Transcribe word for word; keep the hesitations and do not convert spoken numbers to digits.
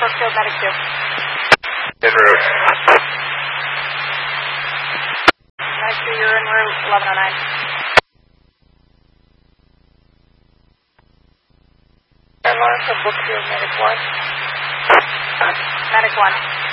Brookfield, medic two. En route. Medic two, you're en route, eleven oh nine. Airline from Brookfield, medic one. Medic one.